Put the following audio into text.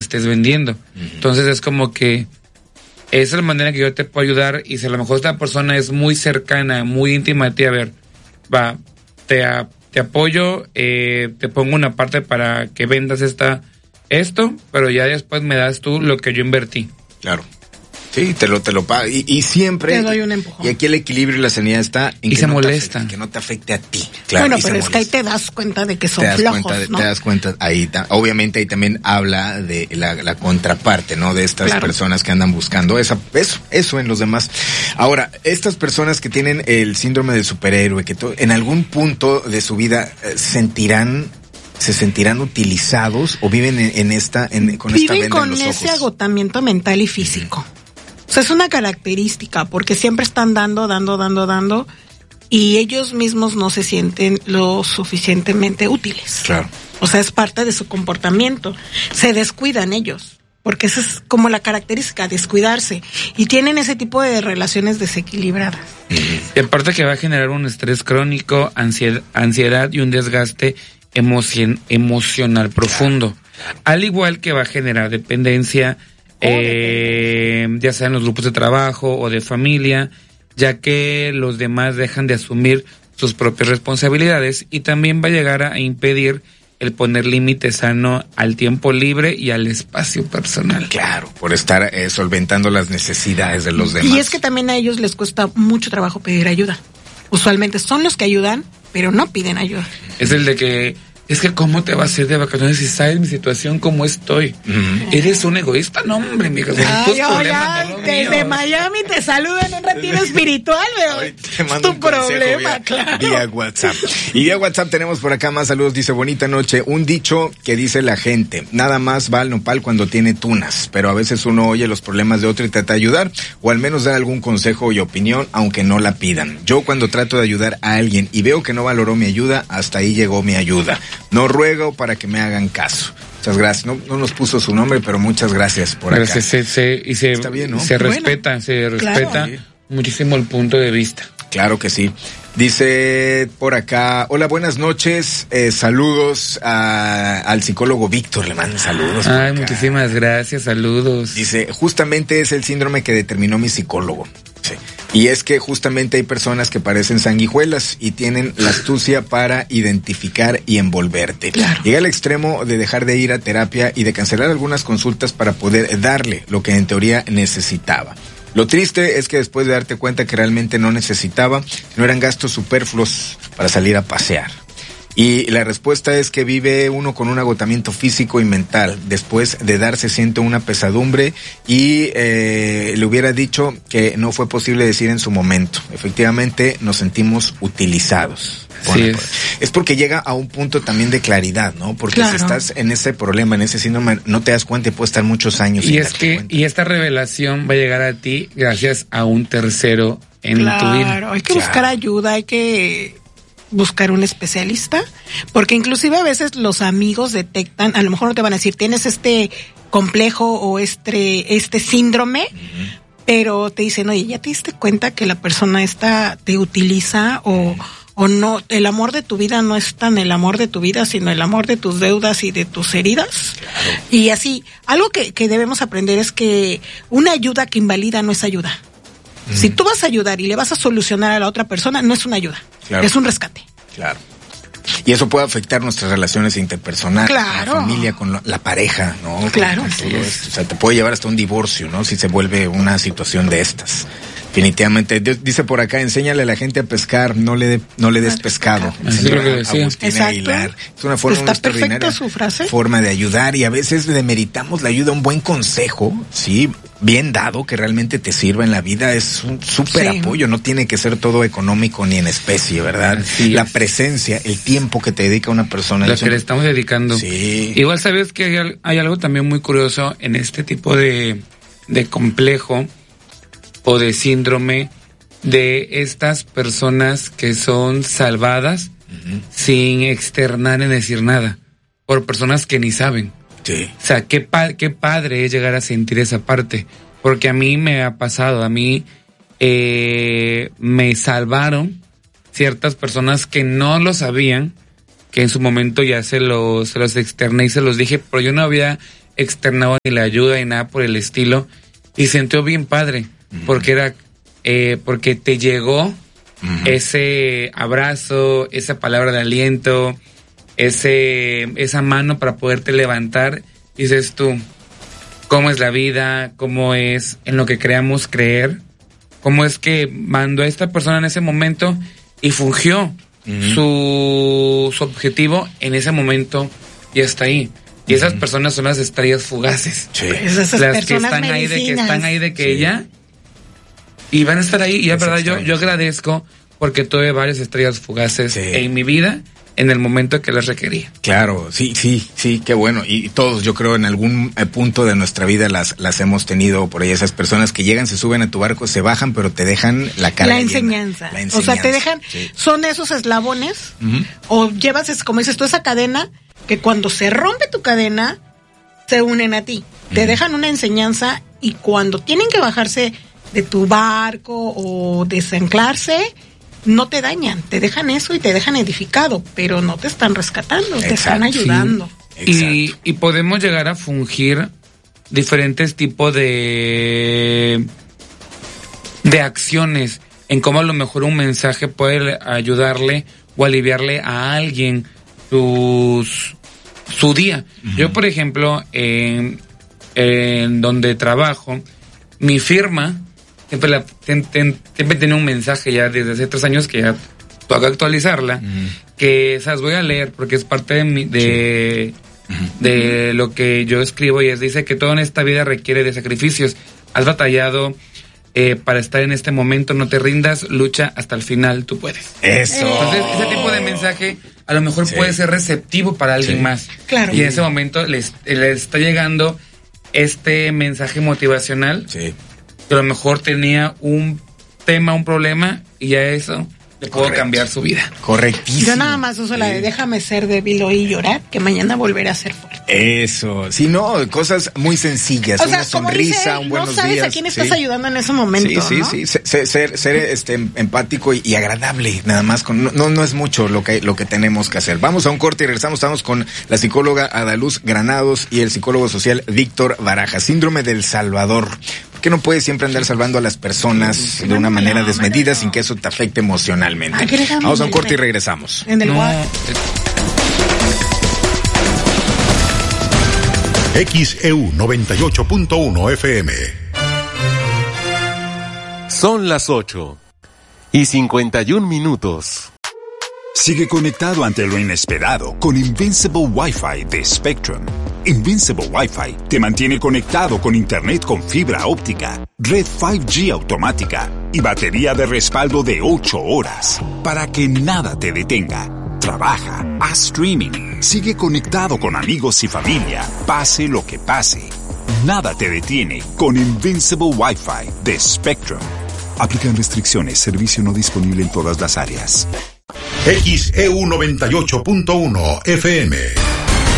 estés vendiendo. Entonces es como que esa es la manera que yo te puedo ayudar, y si a lo mejor esta persona es muy cercana, muy íntima a ti, a ver, va, te apoyo, te pongo una parte para que vendas esto, pero ya después me das tú lo que yo invertí. Claro. Sí, te lo pago. Y siempre. Te doy un empujón. Y aquí el equilibrio y la sanidad está en y que se no molesta. Que no te afecte a ti. Claro, bueno, pero es que ahí te das cuenta de que son flojos, ¿no? Te das cuenta, obviamente ahí también habla de la contraparte, ¿no? De estas personas que andan buscando eso en los demás. Ahora, estas personas que tienen el síndrome del superhéroe, que en algún punto de su vida se sentirán utilizados o viven con esta venda en los ojos. Viven con ese agotamiento mental y físico. O sea, es una característica, porque siempre están dando, y ellos mismos no se sienten lo suficientemente útiles. Claro. O sea, es parte de su comportamiento. Se descuidan ellos, porque esa es como la característica, descuidarse. Y tienen ese tipo de relaciones desequilibradas. Y aparte que va a generar un estrés crónico, ansiedad y un desgaste emocional profundo. Al igual que va a generar dependencia, ya sea en los grupos de trabajo o de familia, ya que los demás dejan de asumir sus propias responsabilidades, y también va a llegar a impedir el poner límites sano al tiempo libre y al espacio personal. Claro, por estar solventando las necesidades de los demás. Y es que también a ellos les cuesta mucho trabajo pedir ayuda. Usualmente son los que ayudan, pero no piden ayuda. Es el de que, es que ¿cómo te vas a ir de vacaciones si sabes mi situación, cómo estoy? ¿Eres un egoísta? No, hombre, mija. Desde Miami te saludo en un retiro espiritual, veo. Es tu problema, claro. Vía WhatsApp. Y vía WhatsApp tenemos por acá más saludos. Dice, bonita noche. Un dicho que dice la gente: nada más va al nopal cuando tiene tunas. Pero a veces uno oye los problemas de otro y trata de ayudar, o al menos dar algún consejo y opinión, aunque no la pidan. Yo, cuando trato de ayudar a alguien y veo que no valoró mi ayuda, hasta ahí llegó mi ayuda. No ruego para que me hagan caso. Muchas gracias. No nos puso su nombre, pero muchas gracias por acá. Está bien, ¿no? Se respeta muchísimo el punto de vista. Claro que sí. Dice por acá, hola, buenas noches, saludos al psicólogo Víctor, le mandan saludos. Ay, muchísimas gracias, saludos. Dice, justamente es el síndrome que determinó mi psicólogo. Sí. Y es que justamente hay personas que parecen sanguijuelas y tienen la astucia para identificar y envolverte. Claro. Llega al extremo de dejar de ir a terapia y de cancelar algunas consultas para poder darle lo que en teoría necesitaba. Lo triste es que después de darte cuenta que realmente no necesitaba, no eran gastos superfluos para salir a pasear. Y la respuesta es que vive uno con un agotamiento físico y mental. Después de darse siente una pesadumbre y le hubiera dicho que no fue posible decir en su momento. Efectivamente, nos sentimos utilizados. Sí, es porque llega a un punto también de claridad, ¿no? Porque si estás en ese problema, en ese síndrome, no te das cuenta y puede estar muchos años. Y esta revelación va a llegar a ti gracias a un tercero en tu vida. Claro, hay que buscar ayuda, hay que buscar un especialista, porque inclusive a veces los amigos detectan, a lo mejor no te van a decir, tienes este complejo o este síndrome, pero te dicen, oye, ¿ya te diste cuenta que la persona esta te utiliza o no? El amor de tu vida no es tan el amor de tu vida, sino el amor de tus deudas y de tus heridas. Claro. Y así, algo que debemos aprender es que una ayuda que invalida no es ayuda. Si tú vas a ayudar y le vas a solucionar a la otra persona, no es una ayuda, es un rescate. Claro. Y eso puede afectar nuestras relaciones interpersonales, claro, con la familia, con la pareja, ¿no? Claro. Con todo esto. O sea, te puede llevar hasta un divorcio, ¿no? Si se vuelve una situación de estas. Definitivamente. Dice por acá, enséñale a la gente a pescar, no le des pescado. Así es lo que decía. Aguilar. Es una forma muy extraordinaria, su frase, forma de ayudar, y a veces demeritamos la ayuda. Un buen consejo, sí, bien dado, que realmente te sirva en la vida, es un súper apoyo. No tiene que ser todo económico ni en especie, ¿verdad? La presencia, el tiempo que te dedica una persona. Lo que le estamos dedicando. Sí. Igual sabes que hay algo también muy curioso en este tipo de complejo o de síndrome, de estas personas que son salvadas sin externar ni decir nada, por personas que ni saben. Sí. O sea, qué padre es llegar a sentir esa parte, porque a mí me ha pasado, a mí me salvaron ciertas personas que no lo sabían, que en su momento ya se los externé y se los dije, pero yo no había externado ni la ayuda ni nada por el estilo, y sintió bien padre, porque porque te llegó ese abrazo, esa palabra de aliento, esa mano para poderte levantar. Dices tú, ¿cómo es la vida? ¿Cómo es en lo que creamos creer? ¿Cómo es que mandó a esta persona en ese momento y fungió su objetivo en ese momento y hasta ahí? Y esas personas son las estrellas fugaces. Sí. Esas Las que personas están ahí de que Sí. ella, y van a estar ahí. Y es verdad, yo extrañas. agradezco porque tuve varias estrellas fugaces Sí. en mi vida en el momento que las requería. Claro, sí, qué bueno. Y todos, yo creo, en algún punto de nuestra vida las hemos tenido por ahí. Esas personas que llegan, se suben a tu barco, se bajan, pero te dejan la cara La llena. enseñanza. La O sea, te dejan, sí. son esos eslabones, o llevas, como dices tú, esa cadena, que cuando se rompe tu cadena, se unen a ti. Te dejan una enseñanza, y cuando tienen que bajarse de tu barco o desanclarse, no te dañan, te dejan eso y te dejan edificado, pero no te están rescatando, te están ayudando. Sí. Y podemos llegar a fungir diferentes tipos de acciones en cómo a lo mejor un mensaje puede ayudarle o aliviarle a alguien su día. Yo, por ejemplo, en donde trabajo, mi firma siempre tiene un mensaje ya desde hace 3 años que ya tengo que actualizarla, que voy a leer porque es parte de lo que yo escribo, y dice que todo en esta vida requiere de sacrificios. Has batallado para estar en este momento, no te rindas, lucha hasta el final, tú puedes. Eso. Entonces, ese tipo de mensaje a lo mejor puede ser receptivo para alguien más. Claro. Y en ese momento les está llegando este mensaje motivacional. Sí. Que a lo mejor tenía un tema, un problema, y ya eso le puedo cambiar su vida. Correctísimo. Yo nada más uso la de déjame ser débil hoy y llorar, que mañana volveré a ser fuerte. Eso. Sí, no, cosas muy sencillas. O sea, Una como sonrisa, dice él, un buenos no sabes días. a quién estás ayudando en ese momento, Sí, ¿no? sí. Ser empático y agradable, nada más. No es mucho lo que tenemos que hacer. Vamos a un corte y regresamos. Estamos con la psicóloga Adaluz Granados y el psicólogo social Víctor Barajas. Síndrome del Salvador. ¿Por qué no puedes siempre andar salvando a las personas de una manera desmedida sin que eso te afecte emocionalmente? Vamos a un corte y regresamos. En el XEU 98.1 FM. Son las 8:51. Sigue conectado ante lo inesperado con Invincible Wi-Fi de Spectrum. Invincible Wi-Fi te mantiene conectado con internet con fibra óptica, red 5G automática y batería de respaldo de 8 horas para que nada te detenga. Trabaja, haz streaming, sigue conectado con amigos y familia, pase lo que pase. Nada te detiene con Invincible Wi-Fi de Spectrum. Aplican restricciones, servicio no disponible en todas las áreas. XEU 98.1 FM.